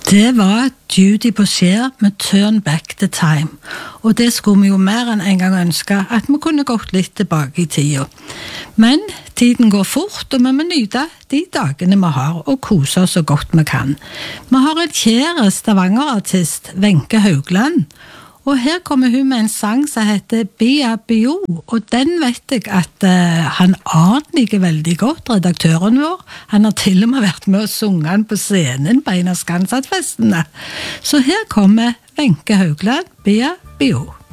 Det var Judy Boucher med Turn Back the Time, og det skulle vi jo mer enn en gang ønske at vi kunne gått litt tilbake i tida. Men tiden går fort, og vi må nyte de dagene vi har, og kose oss så godt vi kan. Vi har en kjære Stavanger-artist, Wenche Haugland, og her kommer hun med en sang som heter Bia Bio, og den vet jeg at han Arne liker veldig godt, redaktøren vår. Han har til og med vært med å sunge den på scenen på en av Skansenfestene. Så her kommer Wenche Haugland, Bia Bio.